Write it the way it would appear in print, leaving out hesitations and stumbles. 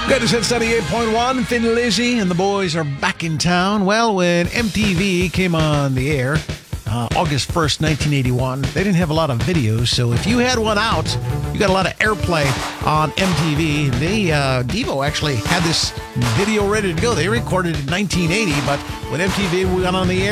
Good, it's 78.1. Thin Lizzy and the boys are back in town. Well, when MTV came on the air, August 1st, 1981, they didn't have a lot of videos, so if you had one out, you got a lot of airplay on MTV. Devo actually had this video ready to go. They recorded it in 1980, but when MTV went on the air,